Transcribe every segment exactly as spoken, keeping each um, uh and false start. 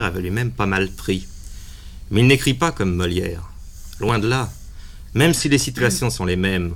avait lui-même pas mal pris. Mais il n'écrit pas comme Molière. Loin de là. Même si les situations sont les mêmes,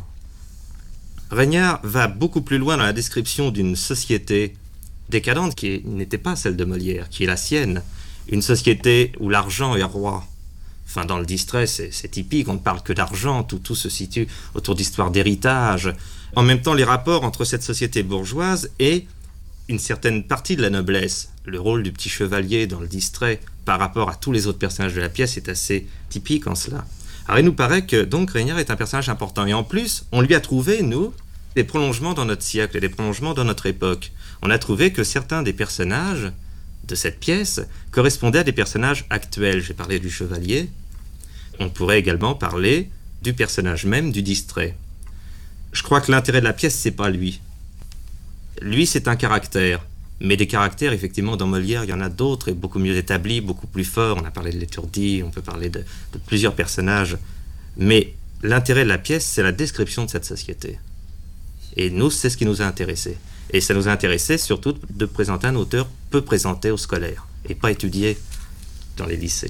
Regniard va beaucoup plus loin dans la description d'une société décadente qui n'était pas celle de Molière, qui est la sienne. Une société où l'argent est roi. Enfin, dans le distrait, c'est, c'est typique, on ne parle que d'argent, tout, tout se situe autour d'histoires d'héritage. En même temps, les rapports entre cette société bourgeoise et une certaine partie de la noblesse. Le rôle du petit chevalier dans le distrait par rapport à tous les autres personnages de la pièce est assez typique en cela. Alors il nous paraît que donc Regniard est un personnage important. Et en plus, on lui a trouvé, nous, des prolongements dans notre siècle, des prolongements dans notre époque. On a trouvé que certains des personnages de cette pièce correspondaient à des personnages actuels. J'ai parlé du chevalier. On pourrait également parler du personnage même du distrait. Je crois que l'intérêt de la pièce, c'est pas lui. Lui, c'est un caractère. Mais des caractères, effectivement, dans Molière, il y en a d'autres et beaucoup mieux établis, beaucoup plus forts. On a parlé de l'étourdi, on peut parler de, de plusieurs personnages. Mais l'intérêt de la pièce, c'est la description de cette société. Et nous, c'est ce qui nous a intéressés. Et ça nous a intéressé surtout de présenter un auteur peu présenté aux scolaires et pas étudié dans les lycées.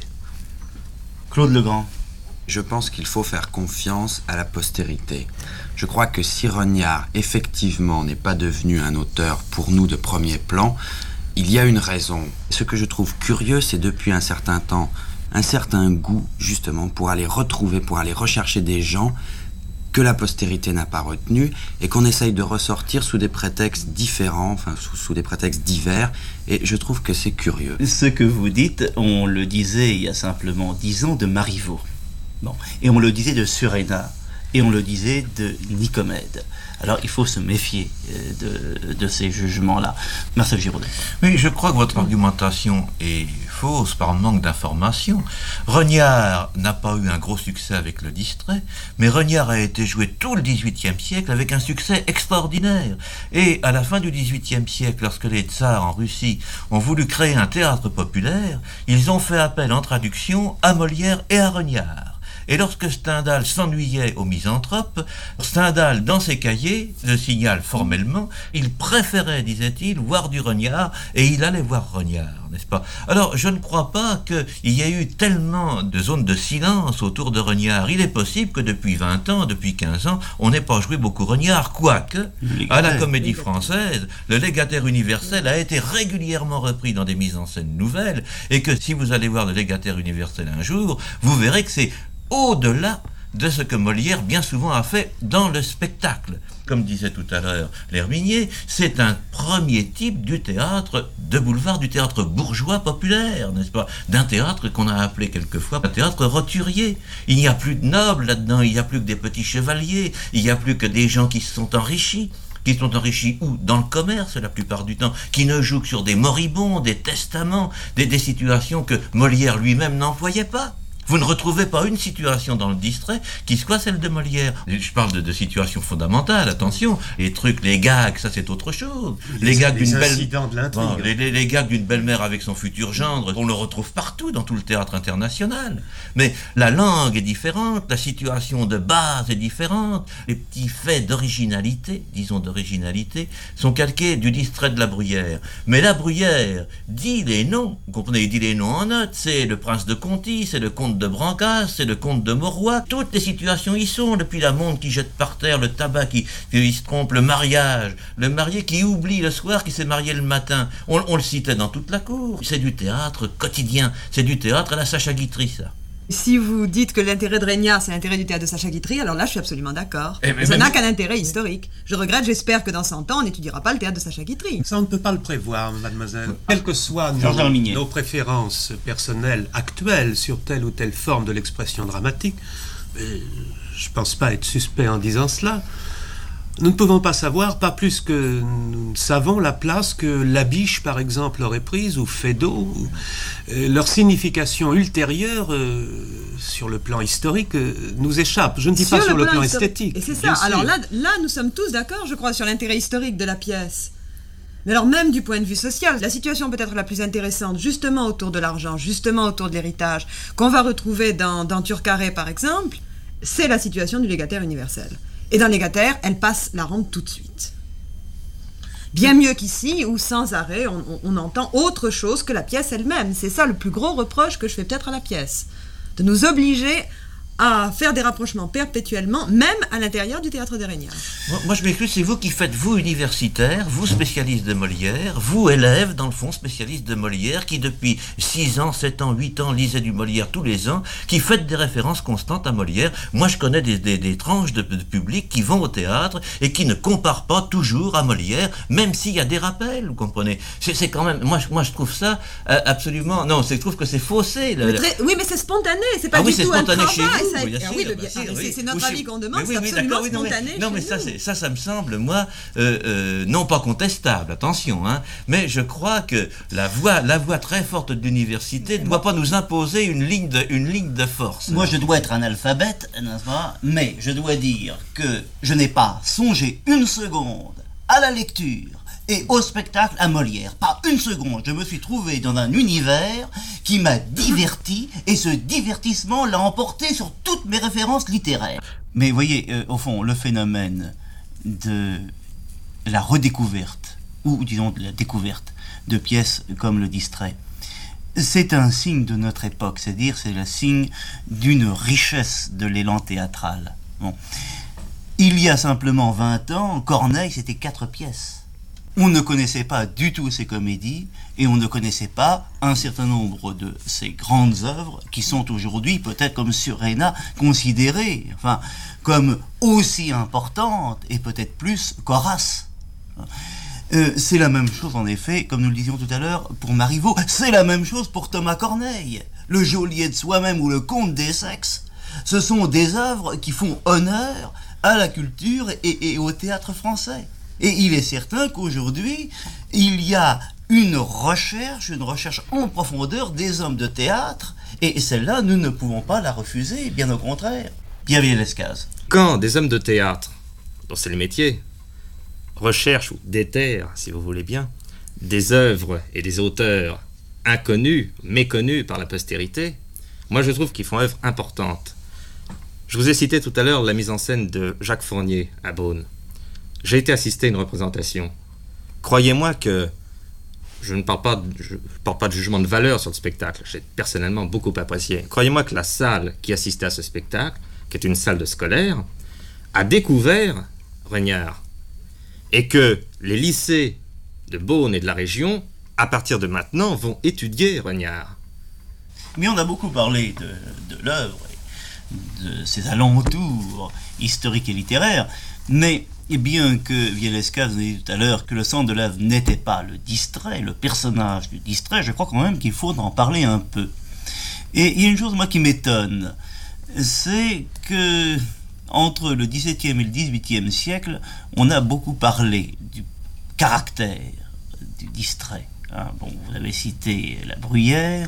Claude Legrand. Je pense qu'il faut faire confiance à la postérité. Je crois que si Regniard, effectivement, n'est pas devenu un auteur pour nous de premier plan, il y a une raison. Ce que je trouve curieux, c'est depuis un certain temps, un certain goût, justement, pour aller retrouver, pour aller rechercher des gens que la postérité n'a pas retenus et qu'on essaye de ressortir sous des prétextes différents, enfin, sous, sous des prétextes divers, et je trouve que c'est curieux. Ce que vous dites, on le disait il y a simplement dix ans de Marivaux. Bon. Et on le disait de Suréna, et on le disait de Nicomède. Alors il faut se méfier de, de ces jugements-là. Marcel Giraudet. Oui, je crois que votre argumentation est fausse par manque d'information. Regniard n'a pas eu un gros succès avec le distrait, mais Regniard a été joué tout le dix-huitième siècle avec un succès extraordinaire. Et à la fin du dix-huitième siècle, lorsque les tsars en Russie ont voulu créer un théâtre populaire, ils ont fait appel en traduction à Molière et à Regniard. Et lorsque Stendhal s'ennuyait au misanthrope, Stendhal, dans ses cahiers, le signale formellement, il préférait, disait-il, voir du Regniard, et il allait voir Regniard, n'est-ce pas? Alors, je ne crois pas qu'il y ait eu tellement de zones de silence autour de Regniard. Il est possible que depuis vingt ans, depuis quinze ans, on n'ait pas joué beaucoup Regniard, quoique, à la Comédie Française, le légataire universel a été régulièrement repris dans des mises en scène nouvelles, et que si vous allez voir le légataire universel un jour, vous verrez que c'est au-delà de ce que Molière bien souvent a fait dans le spectacle. Comme disait tout à l'heure l'Herminier, c'est un premier type du théâtre de boulevard, du théâtre bourgeois populaire, n'est-ce pas? D'un théâtre qu'on a appelé quelquefois un théâtre roturier. Il n'y a plus de nobles là-dedans, il n'y a plus que des petits chevaliers, il n'y a plus que des gens qui se sont enrichis. Qui sont enrichis où? Dans le commerce la plupart du temps, qui ne jouent que sur des moribonds, des testaments, des, des situations que Molière lui-même n'employait pas. Vous ne retrouvez pas une situation dans le distrait qui soit celle de Molière. Je parle de, de situations fondamentales, attention. Les trucs, les gags, ça c'est autre chose. Les, les gags d'une belle... bon, les, les, les gags d'une belle-mère avec son futur gendre, on le retrouve partout dans tout le théâtre international. Mais la langue est différente, la situation de base est différente. Les petits faits d'originalité, disons d'originalité, sont calqués du distrait de la Bruyère. Mais la Bruyère dit les noms, vous comprenez, il dit les noms en notes. C'est le prince de Conti, c'est le comte de Brancas, c'est le comte de Mauroy, toutes les situations y sont, depuis la montre qui jette par terre, le tabac qui, qui se trompe, le mariage, le marié qui oublie le soir, qui s'est marié le matin, on, on le citait dans toute la cour. C'est du théâtre quotidien, c'est du théâtre à la Sacha Guitry, ça. Si vous dites que l'intérêt de Regniard, c'est l'intérêt du théâtre de Sacha Guitry, alors là, je suis absolument d'accord. Eh ben, ça n'a qu'un intérêt historique. Je regrette, j'espère que dans cent ans, on n'étudiera pas le théâtre de Sacha Guitry. Ça, on ne peut pas le prévoir, mademoiselle. Quelles que soient nos, nos préférences personnelles actuelles sur telle ou telle forme de l'expression dramatique, je ne pense pas être suspect en disant cela, nous ne pouvons pas savoir, pas plus que nous savons la place que Labiche, par exemple, aurait prise, ou Feydeau. Euh, leur signification ultérieure, euh, sur le plan historique, euh, nous échappe. Je ne dis sur pas le sur le plan, plan esthétique. Et c'est ça. Alors là, là, nous sommes tous d'accord, je crois, sur l'intérêt historique de la pièce. Mais alors même du point de vue social, la situation peut-être la plus intéressante, justement autour de l'argent, justement autour de l'héritage, qu'on va retrouver dans, dans Turcaret, par exemple, c'est la situation du légataire universel. Et dans Légataire, elle passe la rampe tout de suite. Bien mieux qu'ici, où sans arrêt, on, on, on entend autre chose que la pièce elle-même. C'est ça le plus gros reproche que je fais peut-être à la pièce. De nous obliger à faire des rapprochements perpétuellement, même à l'intérieur du théâtre des Regnards. Moi, moi je m'excuse, c'est vous qui faites, vous universitaire, vous spécialiste de Molière, vous élève, dans le fond, spécialiste de Molière, qui depuis six ans, sept ans, huit ans, lisait du Molière tous les ans, qui faites des références constantes à Molière. Moi je connais des, des, des tranches de, de public qui vont au théâtre et qui ne comparent pas toujours à Molière, même s'il y a des rappels, vous comprenez. C'est, c'est quand même, moi, moi je trouve ça euh, absolument, non, c'est, je trouve que c'est faussé. Le, mais très, oui, mais c'est spontané, c'est pas ah du oui, c'est tout spontané un chez travail. vous, Ça, bien sûr, oui, le, bien sûr, c'est, oui. c'est notre Ou avis chez- qu'on demande, oui, c'est oui, absolument d'accord, oui, non, mais- spontané. Non, mais chez ça, nous. c'est, ça, ça me semble, moi, euh, euh, non pas contestable, attention, hein, mais je crois que la voix, la voix très forte de l'université ne doit pas nous imposer une ligne de, une ligne de force. Moi, je dois être analphabète, n'est-ce pas? Mais je dois dire que je n'ai pas songé une seconde à la lecture et au spectacle à Molière. Pas une seconde. Je me suis trouvé dans un univers qui m'a diverti et ce divertissement l'a emporté sur toutes mes références littéraires. Mais voyez, euh, au fond, le phénomène de la redécouverte, ou disons de la découverte de pièces comme Le Distrait, c'est un signe de notre époque, c'est-à-dire c'est le signe d'une richesse de l'élan théâtral. Bon. Il y a simplement vingt ans, Corneille, c'était quatre pièces. On ne connaissait pas du tout ses comédies et on ne connaissait pas un certain nombre de ses grandes œuvres qui sont aujourd'hui, peut-être comme Suréna, considérées enfin, comme aussi importantes et peut-être plus qu'Horace. Euh, c'est la même chose en effet, comme nous le disions tout à l'heure, pour Marivaux. C'est la même chose pour Thomas Corneille. Le Geôlier de soi-même ou le Comte d'Essex, ce sont des œuvres qui font honneur à la culture et, et au théâtre français. Et il est certain qu'aujourd'hui, il y a une recherche, une recherche en profondeur des hommes de théâtre, et celle-là, nous ne pouvons pas la refuser, bien au contraire. Pierre Villescaz. Quand des hommes de théâtre, dont c'est le métier, recherchent ou déterrent, si vous voulez bien, des œuvres et des auteurs inconnus, méconnus par la postérité, moi je trouve qu'ils font œuvre importante. Je vous ai cité tout à l'heure la mise en scène de Jacques Fournier à Beaune. J'ai été assister à une représentation. Croyez-moi que je ne parle pas, de, je porte pas de jugement de valeur sur le spectacle. J'ai personnellement beaucoup apprécié. Croyez-moi que la salle qui assistait à ce spectacle, qui est une salle de scolaire, a découvert Regnard. Et que les lycées de Beaune et de la région, à partir de maintenant, vont étudier Regnard. Mais on a beaucoup parlé de, de l'œuvre et de ses alentours historiques et littéraires, mais et bien que Villescaz nous dit tout à l'heure que le centre de l'œuvre n'était pas le Distrait, le personnage du Distrait, je crois quand même qu'il faut en parler un peu. Et il y a une chose, moi, qui m'étonne, c'est que entre le dix-septième et le dix-huitième siècle, on a beaucoup parlé du caractère du Distrait. Hein, bon, vous avez cité La Bruyère,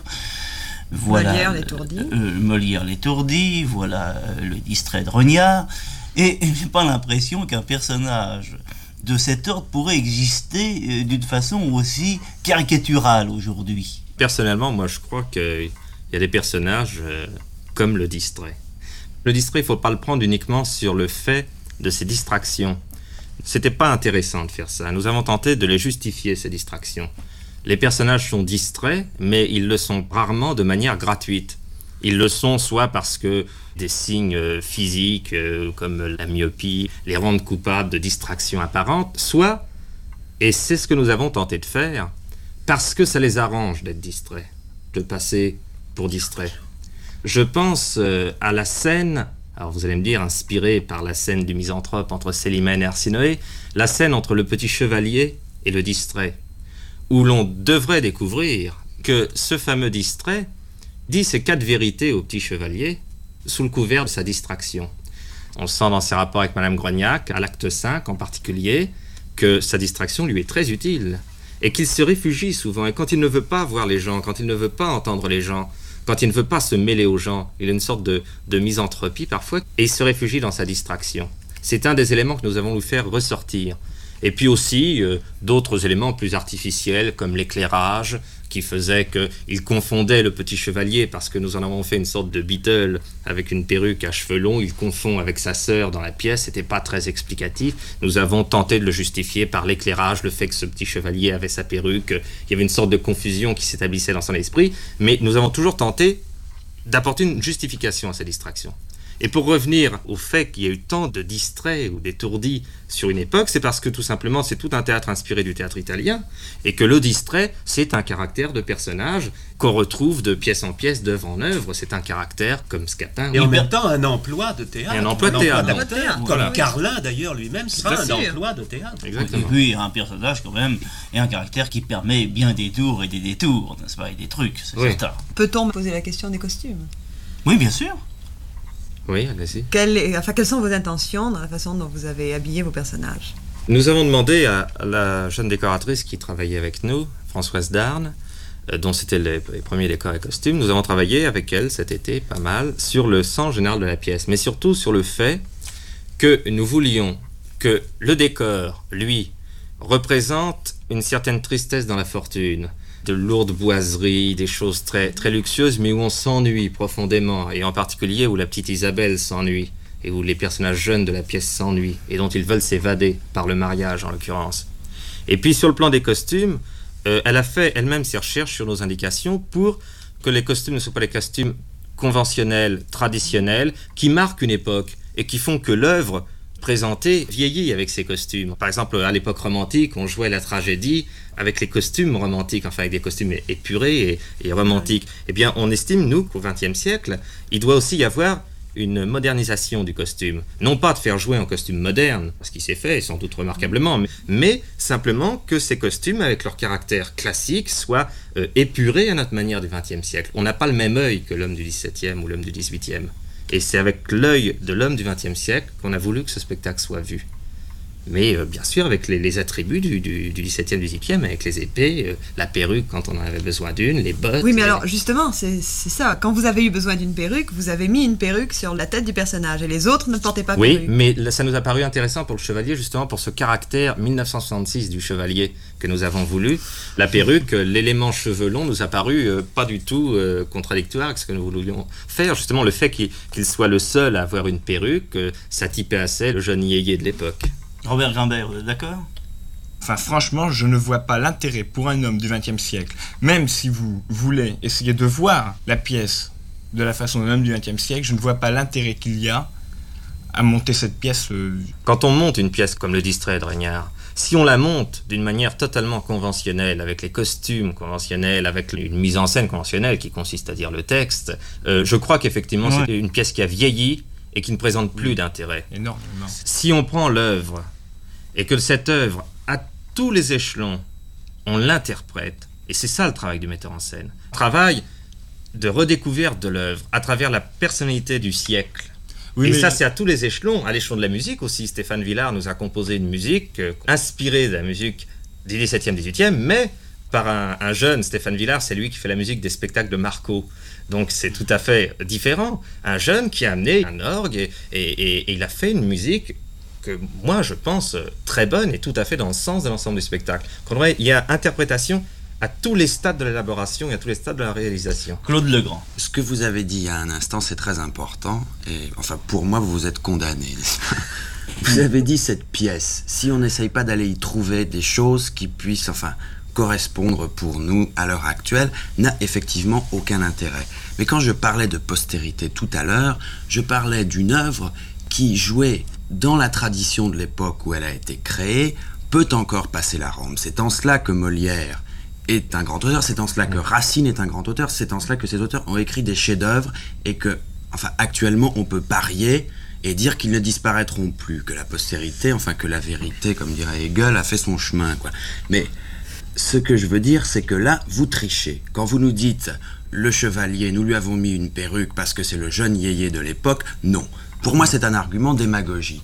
voilà Molière l'étourdi, euh, Molière l'étourdi, voilà euh, le Distrait de Regnard. Et j'ai pas l'impression qu'un personnage de cet ordre pourrait exister euh, d'une façon aussi caricaturale aujourd'hui. Personnellement, moi je crois qu'il y a des personnages euh, comme le Distrait. Le Distrait, il ne faut pas le prendre uniquement sur le fait de ses distractions. C'était pas intéressant de faire ça. Nous avons tenté de les justifier, ces distractions. Les personnages sont distraits, mais ils le sont rarement de manière gratuite. Ils le sont soit parce que des signes euh, physiques euh, comme la myopie les rendent coupables de distractions apparentes, soit, et c'est ce que nous avons tenté de faire, parce que ça les arrange d'être distraits, de passer pour distraits. Je pense euh, à la scène, alors vous allez me dire, inspirée par la scène du misanthrope entre Célimène et Arsinoé, la scène entre le petit chevalier et le Distrait, où l'on devrait découvrir que ce fameux Distrait dit ces quatre vérités au petit chevalier sous le couvert de sa distraction. On sent dans ses rapports avec Madame Grognac, à l'acte cinq en particulier, que sa distraction lui est très utile et qu'il se réfugie souvent. Et quand il ne veut pas voir les gens, quand il ne veut pas entendre les gens, quand il ne veut pas se mêler aux gens, il a une sorte de, de misanthropie parfois et il se réfugie dans sa distraction. C'est un des éléments que nous avons voulu faire ressortir. Et puis aussi euh, d'autres éléments plus artificiels comme l'éclairage, qui faisait qu'il confondait le petit chevalier parce que nous en avons fait une sorte de Beatle avec une perruque à cheveux longs, il confond avec sa sœur dans la pièce, c'était pas très explicatif. Nous avons tenté de le justifier par l'éclairage, le fait que ce petit chevalier avait sa perruque, il y avait une sorte de confusion qui s'établissait dans son esprit, mais nous avons toujours tenté d'apporter une justification à ces distractions. Et pour revenir au fait qu'il y a eu tant de distraits ou d'étourdis sur une époque, c'est parce que tout simplement c'est tout un théâtre inspiré du théâtre italien et que le distrait, c'est un caractère de personnage qu'on retrouve de pièce en pièce, d'œuvre en œuvre. C'est un caractère comme Scapin. Et en même temps un emploi de théâtre. Et un emploi de théâtre. Emploi d'acteur, comme voilà. Carlin d'ailleurs lui-même sera un emploi de théâtre. Exactement. Et puis un personnage quand même et un caractère qui permet bien des tours et des détours, n'est-ce pas, et des trucs, c'est oui. certain. Peut-on poser la question des costumes ? Oui, bien sûr. Oui, allez-y. Quelle, enfin, quelles sont vos intentions dans la façon dont vous avez habillé vos personnages ? Nous avons demandé à la jeune décoratrice qui travaillait avec nous, Françoise Darne, euh, dont c'était les, les premiers décors et costumes, nous avons travaillé avec elle cet été, pas mal, sur le sens général de la pièce, mais surtout sur le fait que nous voulions que le décor, lui, représente une certaine tristesse dans la fortune, de lourdes boiseries, des choses très, très luxueuses, mais où on s'ennuie profondément, et en particulier où la petite Isabelle s'ennuie, et où les personnages jeunes de la pièce s'ennuient, et dont ils veulent s'évader, par le mariage en l'occurrence. Et puis sur le plan des costumes, euh, elle a fait elle-même ses recherches sur nos indications pour que les costumes ne soient pas les costumes conventionnels, traditionnels, qui marquent une époque, et qui font que l'œuvre présentée vieillit avec ces costumes. Par exemple, à l'époque romantique, on jouait la tragédie avec les costumes romantiques, enfin avec des costumes épurés et, et romantiques. Oui. Eh bien, on estime, nous, qu'au vingtième siècle, il doit aussi y avoir une modernisation du costume. Non pas de faire jouer en costume moderne, ce qui s'est fait, sans doute remarquablement, mais, mais simplement que ces costumes, avec leur caractère classique, soient euh, épurés à notre manière du vingtième siècle. On n'a pas le même œil que l'homme du dix-septième ou l'homme du dix-huitième. Et c'est avec l'œil de l'homme du vingtième siècle qu'on a voulu que ce spectacle soit vu. Mais euh, bien sûr avec les, les attributs du, du, du dix-septième, dix-huitième, avec les épées, euh, la perruque quand on en avait besoin d'une, les bottes... Oui, mais les... alors justement, c'est, c'est ça. Quand vous avez eu besoin d'une perruque, vous avez mis une perruque sur la tête du personnage et les autres ne portaient pas oui, perruque. Oui, mais ça nous a paru intéressant pour le chevalier, justement pour ce caractère dix-neuf cent soixante-six du chevalier que nous avons voulu. La perruque, l'élément cheveux longs nous a paru euh, pas du tout euh, contradictoire avec ce que nous voulions faire. Justement, le fait qu'il, qu'il soit le seul à avoir une perruque, euh, ça typait assez le jeune yéyé de l'époque. Robert Grimbert, vous êtes d'accord ? Enfin, franchement, je ne vois pas l'intérêt pour un homme du vingtième siècle, même si vous voulez essayer de voir la pièce de la façon d'un homme du vingtième siècle, je ne vois pas l'intérêt qu'il y a à monter cette pièce. Euh... Quand on monte une pièce comme Le Distrait de Regnard, si on la monte d'une manière totalement conventionnelle, avec les costumes conventionnels, avec une mise en scène conventionnelle qui consiste à dire le texte, euh, je crois qu'effectivement ouais. c'est une pièce qui a vieilli et qui ne présente plus oui. d'intérêt. Énormément. Si on prend l'œuvre et que cette œuvre, à tous les échelons, on l'interprète, et c'est ça le travail du metteur en scène, travail de redécouverte de l'œuvre à travers la personnalité du siècle. Oui, et mais... ça, c'est à tous les échelons, à l'échelon de la musique aussi. Stéphane Villard nous a composé une musique euh, inspirée de la musique du dix-septième, dix-huitième, mais par un, un jeune, Stéphane Villard, c'est lui qui fait la musique des spectacles de Marco. Donc c'est tout à fait différent. Un jeune qui a amené un orgue et, et, et, et il a fait une musique que moi je pense très bonne et tout à fait dans le sens de l'ensemble du spectacle. Il y a interprétation à tous les stades de l'élaboration et à tous les stades de la réalisation. Claude Legrand. Ce que vous avez dit il y a un instant, c'est très important. Et enfin, pour moi, vous vous êtes condamné, n'est-ce pas ? Vous avez dit cette pièce. Si on n'essaye pas d'aller y trouver des choses qui puissent, enfin, correspondre pour nous à l'heure actuelle, n'a effectivement aucun intérêt. Mais quand je parlais de postérité tout à l'heure, je parlais d'une œuvre qui, jouée dans la tradition de l'époque où elle a été créée, peut encore passer la rampe. C'est en cela que Molière est un grand auteur, c'est en cela que Racine est un grand auteur, c'est en cela que ces auteurs ont écrit des chefs-d'œuvre et que, enfin, actuellement, on peut parier et dire qu'ils ne disparaîtront plus, que la postérité, enfin, que la vérité, comme dirait Hegel, a fait son chemin, quoi. Mais ce que je veux dire, c'est que là, vous trichez. Quand vous nous dites « le chevalier, nous lui avons mis une perruque parce que c'est le jeune yéyé de l'époque », non. Pour moi, c'est un argument démagogique.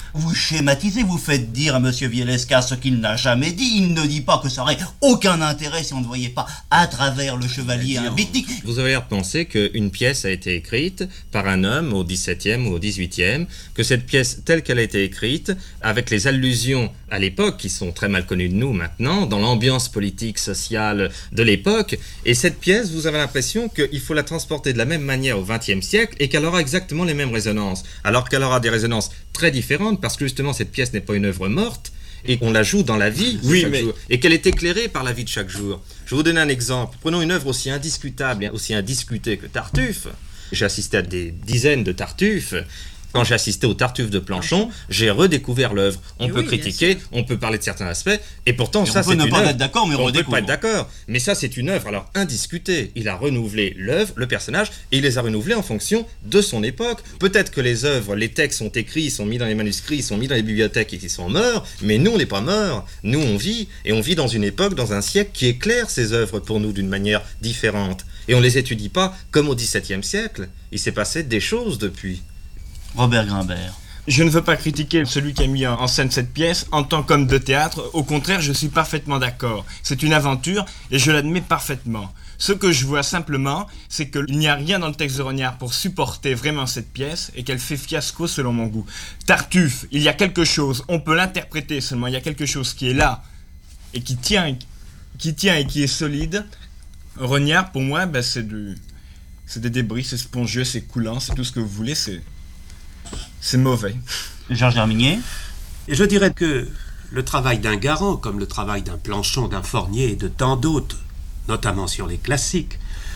Vous schématisez, vous faites dire à M. Vielesca ce qu'il n'a jamais dit. Il ne dit pas que ça aurait aucun intérêt si on ne voyait pas à travers le chevalier un pique-nique. Vous avez l'air de penser qu'une pièce a été écrite par un homme au dix-septième ou au dix-huitième, que cette pièce telle qu'elle a été écrite, avec les allusions à l'époque, qui sont très mal connues de nous maintenant, dans l'ambiance politique, sociale de l'époque, et cette pièce, vous avez l'impression qu'il faut la transporter de la même manière au vingtième siècle et qu'elle aura exactement les mêmes résonances, alors qu'elle aura des résonances très différentes, parce que justement cette pièce n'est pas une œuvre morte, et qu'on la joue dans la vie de oui, chaque mais... jour, et qu'elle est éclairée par la vie de chaque jour. Je vais vous donner un exemple. Prenons une œuvre aussi indiscutable et aussi indiscutée que Tartuffe. J'ai assisté à des dizaines de Tartuffe. Quand j'ai assisté au Tartuffe de Planchon, j'ai redécouvert l'œuvre. On Et peut oui, critiquer, on peut parler de certains aspects, et pourtant Et ça on peut c'est ne une pas œuvre. être d'accord, mais on On peut redécouvre. pas être d'accord, mais ça c'est une œuvre alors indiscutée. Il a renouvelé l'œuvre, le personnage, et il les a renouvelés en fonction de son époque. Peut-être que les œuvres, les textes sont écrits, ils sont mis dans les manuscrits, ils sont mis dans les bibliothèques et qu'ils sont morts, mais nous on n'est pas morts. Nous on vit, et on vit dans une époque, dans un siècle qui éclaire ces œuvres pour nous d'une manière différente. Et on les étudie pas comme au dix-septième siècle. Il s'est passé des choses depuis. Robert Grimbert. Je ne veux pas critiquer celui qui a mis en scène cette pièce en tant qu'homme de théâtre. Au contraire, je suis parfaitement d'accord. C'est une aventure et je l'admets parfaitement. Ce que je vois simplement, c'est qu'il n'y a rien dans le texte de Rognard pour supporter vraiment cette pièce et qu'elle fait fiasco selon mon goût. Tartuffe, il y a quelque chose, on peut l'interpréter seulement, il y a quelque chose qui est là et qui tient, qui tient et qui est solide. Rognard, pour moi, ben, c'est du, c'est des débris, c'est spongieux, c'est coulant, c'est tout ce que vous voulez, c'est... C'est mauvais. Georges Herminier. Et je dirais que le travail d'un Garand, comme le travail d'un Planchon, d'un Fornier et de tant d'autres, notamment sur les classiques,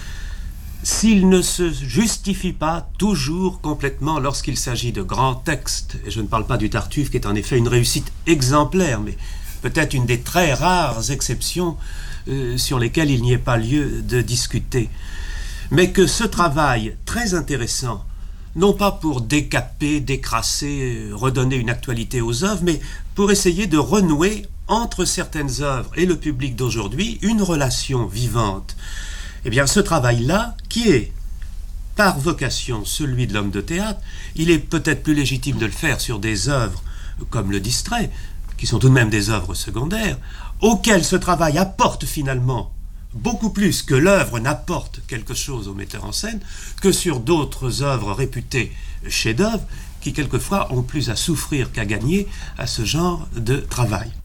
s'il ne se justifie pas toujours complètement lorsqu'il s'agit de grands textes, et je ne parle pas du Tartuffe qui est en effet une réussite exemplaire, mais peut-être une des très rares exceptions euh, sur lesquelles il n'y ait pas lieu de discuter, mais que ce travail très intéressant, non pas pour décaper, décrasser, redonner une actualité aux œuvres, mais pour essayer de renouer entre certaines œuvres et le public d'aujourd'hui une relation vivante. Eh bien, ce travail-là, qui est par vocation celui de l'homme de théâtre, il est peut-être plus légitime de le faire sur des œuvres comme Le Distrait, qui sont tout de même des œuvres secondaires, auxquelles ce travail apporte finalement beaucoup plus que l'œuvre n'apporte quelque chose au metteur en scène que sur d'autres œuvres réputées chefs-d'œuvre qui quelquefois ont plus à souffrir qu'à gagner à ce genre de travail.